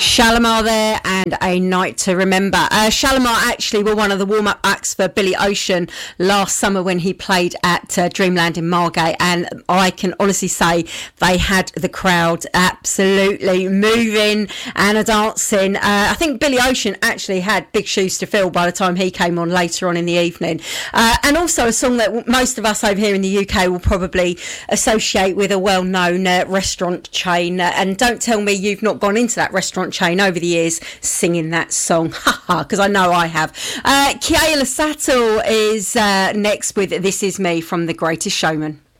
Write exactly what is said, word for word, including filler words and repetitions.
Shalimar there, and A Night to Remember. Uh, Shalimar actually were one of the warm-up acts for Billy Ocean last summer when he played at uh, Dreamland in Margate, and I can honestly say they had the crowd absolutely moving and dancing. Uh, I think Billy Ocean actually had big shoes to fill by the time he came on later on in the evening. Uh, and also a song that most of us over here in the U K will probably associate with a well-known uh, restaurant chain. Uh, and don't tell me you've not gone into that restaurant chain over the years singing that song, haha, because I know I have. uh, Keala Sattel is uh, next with This Is Me from The Greatest Showman.